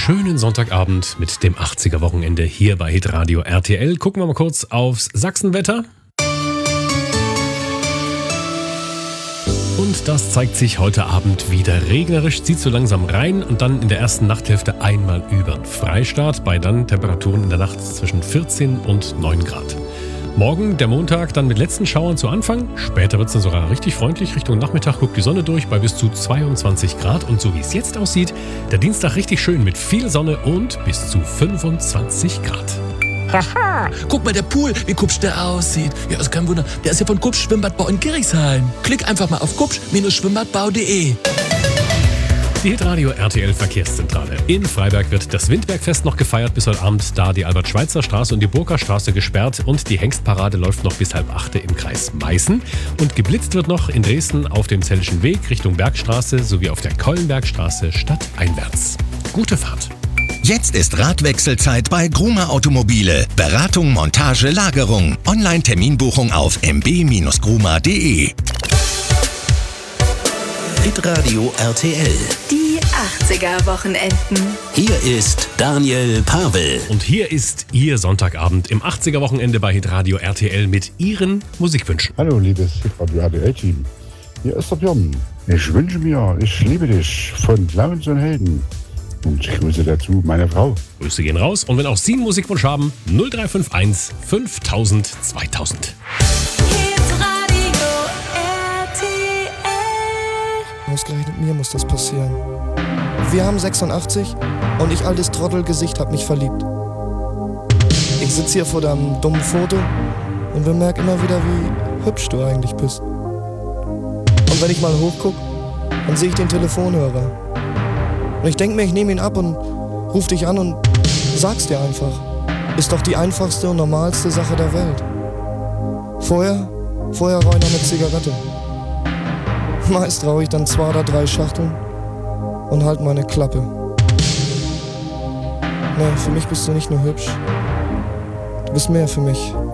schönen Sonntagabend mit dem 80er-Wochenende hier bei Hitradio RTL. Gucken wir mal kurz aufs Sachsenwetter. Und das zeigt sich heute Abend wieder regnerisch, zieht so langsam rein und dann in der ersten Nachthälfte einmal über den Freistaat bei dann Temperaturen in der Nacht zwischen 14 und 9 Grad. Morgen, der Montag, dann mit letzten Schauern zu Anfang. Später wird es dann sogar richtig freundlich. Richtung Nachmittag guckt die Sonne durch bei bis zu 22 Grad. Und so wie es jetzt aussieht, der Dienstag richtig schön mit viel Sonne und bis zu 25 Grad. Haha, guck mal, der Pool, wie kupsch der aussieht. Ja, ist kein Wunder, der ist ja von Kupsch Schwimmbadbau in Gerichshain. Klick einfach mal auf kupsch-schwimmbadbau.de. Die Hitradio RTL Verkehrszentrale. In Freiberg wird das Windbergfest noch gefeiert bis heute Abend, da die Albert-Schweitzer-Straße und die Burgerstraße gesperrt und die Hengstparade läuft noch bis 7:30 im Kreis Meißen. Und geblitzt wird noch in Dresden auf dem Zellischen Weg Richtung Bergstraße sowie auf der Keulenbergstraße stadteinwärts. Gute Fahrt. Jetzt ist Radwechselzeit bei Gruma Automobile. Beratung, Montage, Lagerung. Online-Terminbuchung auf mb-gruma.de. Hitradio RTL. Die 80er-Wochenenden. Hier ist Daniel Pavel. Und hier ist Ihr Sonntagabend im 80er-Wochenende bei Hitradio RTL mit Ihren Musikwünschen. Hallo, liebes Hitradio RTL-Team. Hier ist der Björn. Ich wünsche mir, ich liebe dich von Clowns und Helden. Und ich grüße dazu meine Frau. Grüße gehen raus. Und wenn auch Sie einen Musikwunsch haben, 0351 5000 2000. Ausgerechnet mir muss das passieren. Wir haben 86 und ich, altes Trottelgesicht, hab mich verliebt. Ich sitz hier vor deinem dummen Foto und bemerk immer wieder, wie hübsch du eigentlich bist. Und wenn ich mal hochguck, dann sehe ich den Telefonhörer. Und ich denk mir, ich nehme ihn ab und ruf dich an und sag's dir einfach. Ist doch die einfachste und normalste Sache der Welt. Vorher rauche ich noch eine Zigarette. Meist rauche ich dann 2 oder 3 Schachteln und halt meine Klappe. Nee, für mich bist du nicht nur hübsch. Du bist mehr für mich.